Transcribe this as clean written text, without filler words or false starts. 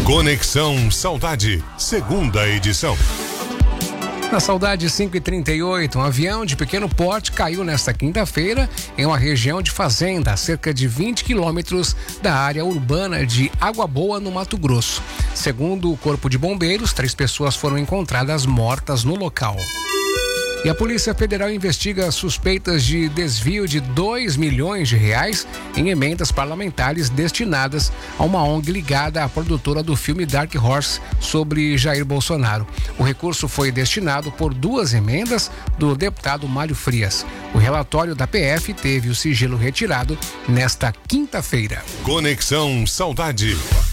Conexão Saudade, segunda edição. Na Saudade 5h38, um avião de pequeno porte caiu nesta quinta-feira em uma região de fazenda, a cerca de 20 quilômetros da área urbana de Água Boa, no Mato Grosso. Segundo o Corpo de Bombeiros, 3 pessoas foram encontradas mortas no local. E a Polícia Federal investiga suspeitas de desvio de R$2 milhões em emendas parlamentares destinadas a uma ONG ligada à produtora do filme Dark Horse sobre Jair Bolsonaro. O recurso foi destinado por 2 emendas do deputado Mário Frias. O relatório da PF teve o sigilo retirado nesta quinta-feira. Conexão Saudade.